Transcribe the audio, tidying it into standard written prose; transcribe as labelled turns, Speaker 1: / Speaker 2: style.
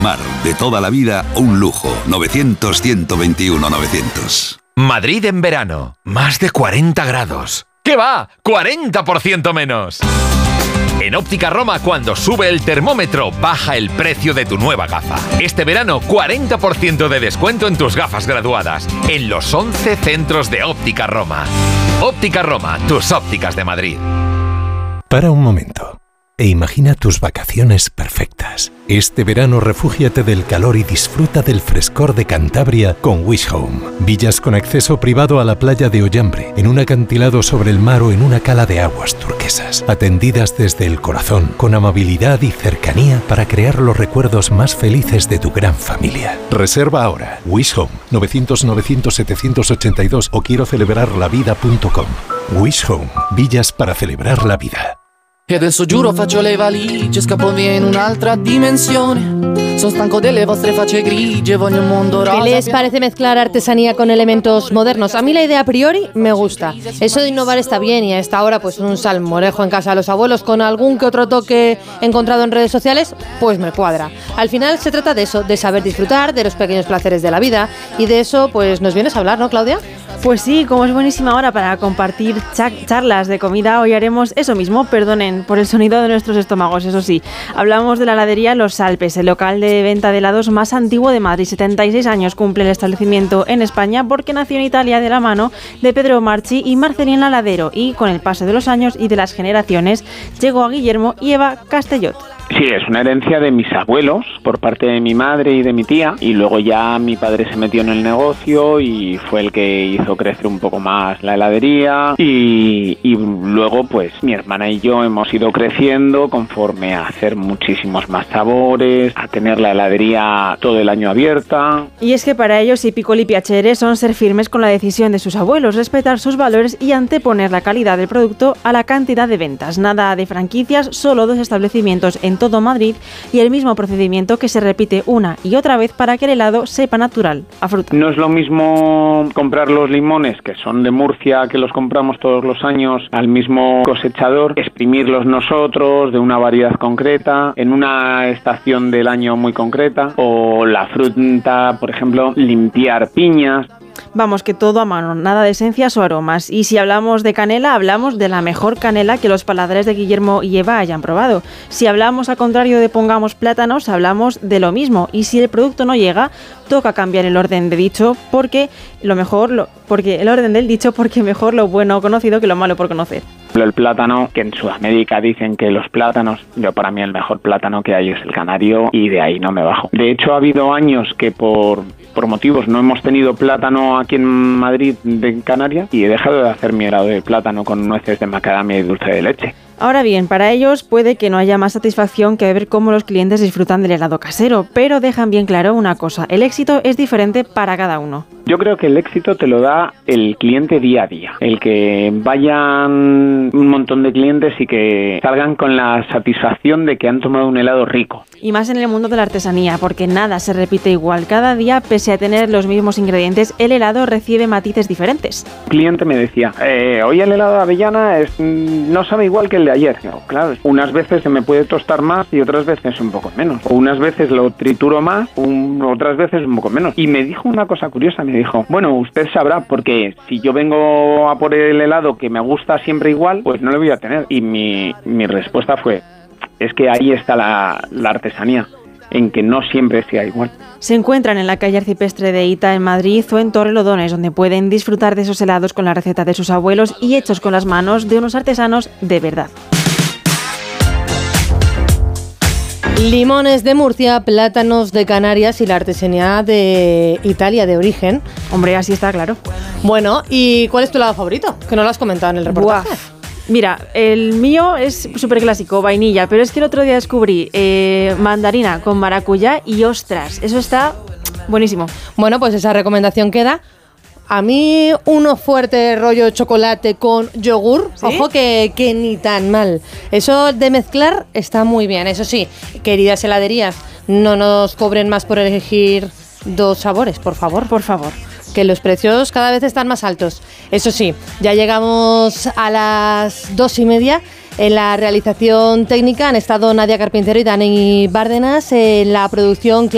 Speaker 1: Mar, de toda la vida, un lujo. 900-121-900.
Speaker 2: Madrid en verano. Más de 40 grados. ¿Qué va? ¡40% menos! En Óptica Roma, cuando sube el termómetro, baja el precio de tu nueva gafa. Este verano, 40% de descuento en tus gafas graduadas. En los 11 centros de Óptica Roma. Óptica Roma, tus ópticas de Madrid.
Speaker 3: Para un momento e imagina tus vacaciones perfectas. Este verano refúgiate del calor y disfruta del frescor de Cantabria con Wish Home. Villas con acceso privado a la playa de Ollambre, en un acantilado sobre el mar o en una cala de aguas turquesas. Atendidas desde el corazón, con amabilidad y cercanía para crear los recuerdos más felices de tu gran familia. Reserva ahora. Wish Home, 900-900-782 o quiero celebrarlavida.com. Wish Home, villas para celebrar la vida.
Speaker 4: E adesso giuro faccio le valigie, scappo via in un'altra dimensione. Sono stanco delle vostre facce grigie, voglio un mondo rosa.
Speaker 5: ¿Qué les parece mezclar artesanía con elementos modernos? A mí la idea a priori me gusta. Eso de innovar está bien y a esta hora pues un salmorejo en casa de los abuelos con algún que otro toque encontrado en redes sociales, pues me cuadra. Al final se trata de eso, de saber disfrutar de los pequeños placeres de la vida y de eso pues nos vienes a hablar, ¿no, Claudia?
Speaker 6: Pues sí, como es buenísima hora para compartir charlas de comida, hoy haremos eso mismo, perdonen por el sonido de nuestros estómagos, eso sí. Hablamos de la heladería Los Alpes, el local de venta de helados más antiguo de Madrid. 76 años cumple el establecimiento en España porque nació en Italia de la mano de Pedro Marchi y Marcelina Ladero y con el paso de los años y de las generaciones llegó a Guillermo y Eva Castellot.
Speaker 7: Sí, es una herencia de mis abuelos por parte de mi madre y de mi tía y luego ya mi padre se metió en el negocio y fue el que hizo crecer un poco más la heladería y luego pues mi hermana y yo hemos ido creciendo conforme a hacer muchísimos más sabores, a tener la heladería todo el año abierta.
Speaker 6: Y es que para ellos y Piccoli Piacere son ser firmes con la decisión de sus abuelos, respetar sus valores y anteponer la calidad del producto a la cantidad de ventas. Nada de franquicias, solo 2 establecimientos en todo Madrid y el mismo procedimiento que se repite una y otra vez para que el helado sepa natural, a fruta.
Speaker 7: No es lo mismo comprar los limones que son de Murcia, que los compramos todos los años al mismo cosechador, exprimirlos nosotros de una variedad concreta, en una estación del año muy concreta, o la fruta, por ejemplo, limpiar piñas.
Speaker 6: Vamos, que todo a mano, nada de esencias o aromas. Y si hablamos de canela, hablamos de la mejor canela que los paladares de Guillermo y Eva hayan probado. Si hablamos al contrario de pongamos plátanos, hablamos de lo mismo. Y si el producto no llega, toca cambiar el orden de dicho porque mejor lo bueno conocido que lo malo por conocer.
Speaker 7: El plátano, que en Sudamérica dicen que los plátanos, yo para mí el mejor plátano que hay es el canario y de ahí no me bajo. De hecho ha habido años que por motivos no hemos tenido plátano aquí en Madrid de Canarias y he dejado de hacer mi helado de plátano con nueces de macadamia y dulce de leche.
Speaker 6: Ahora bien, para ellos puede que no haya más satisfacción que ver cómo los clientes disfrutan del helado casero, pero dejan bien claro una cosa, el éxito es diferente para cada uno.
Speaker 7: Yo creo que el éxito te lo da el cliente día a día, el que vayan un montón de clientes y que salgan con la satisfacción de que han tomado un helado rico.
Speaker 6: Y más en el mundo de la artesanía, porque nada se repite igual. Cada día, pese a tener los mismos ingredientes, el helado recibe matices diferentes.
Speaker 7: Un cliente me decía, hoy el helado de avellana no sabe igual que el de ayer. Digo, claro, unas veces se me puede tostar más y otras veces un poco menos. O unas veces lo trituro más, otras veces un poco menos. Y me dijo una cosa curiosa, me dijo, bueno, usted sabrá, porque si yo vengo a por el helado que me gusta siempre igual, pues no lo voy a tener. Y mi respuesta fue, es que ahí está la artesanía, en que no siempre sea igual.
Speaker 6: Se encuentran en la calle Arcipestre de Ita en Madrid o en Torrelodones, donde pueden disfrutar de esos helados con la receta de sus abuelos y hechos con las manos de unos artesanos de verdad.
Speaker 5: Limones de Murcia, plátanos de Canarias y la artesanía de Italia de origen.
Speaker 6: Hombre, así está claro.
Speaker 5: Bueno, ¿y cuál es tu helado favorito? Que no lo has comentado en el reportaje.
Speaker 6: Buah. Mira, el mío es súper clásico, vainilla, pero es que el otro día descubrí mandarina con maracuyá y ostras, eso está buenísimo.
Speaker 5: Bueno, pues esa recomendación queda. A mí uno fuerte rollo chocolate con yogur, ¿sí? Ojo que ni tan mal. Eso de mezclar está muy bien. Eso sí, queridas heladerías, no nos cobren más por elegir 2 sabores, por favor.
Speaker 6: Por favor.
Speaker 5: Que los precios cada vez están más altos. Eso sí, ya llegamos a las 2:30. En la realización técnica han estado Nadia Carpintero y Dani Bárdenas. En la producción